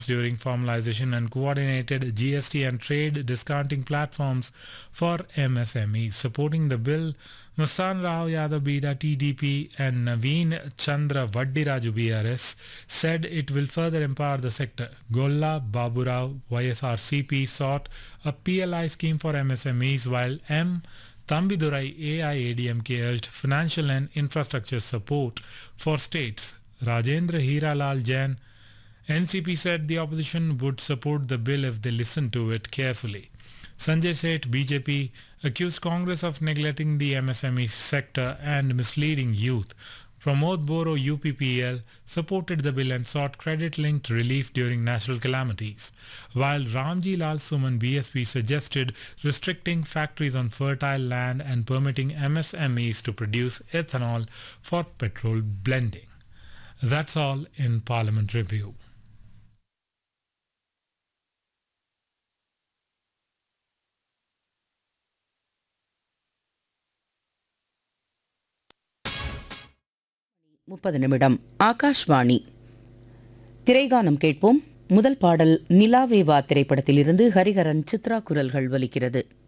during formalization and coordinated GST and trade discounting platforms for MSMEs. Supporting the bill, Mustan Rao Yadav Bida TDP and Naveen Chandra Vaddiraju BRS said it will further empower the sector. Golla Baburao YSRCP sought a PLI scheme for MSMEs while M. Tambidurai AIADMK urged financial and infrastructure support for states. Rajendra Hiralal Jain NCP said the opposition would support the bill if they listened to it carefully. Sanjay Seth, BJP, accused Congress of neglecting the MSME sector and misleading youth. Pramod Boro, UPPL, supported the bill and sought credit-linked relief during natural calamities, while Ramji Lal Suman, BSP, suggested restricting factories on fertile land and permitting MSMEs to produce ethanol for petrol blending. That's all in Parliament Review. முப்பது நிமிடம் ஆகாஷ்வாணி திரைகானம் கேட்போம். முதல் பாடல் நிலாவேவா திரைப்படத்திலிருந்து ஹரிஹரன் சித்ரா குரல்கள் ஒலிக்கிறது.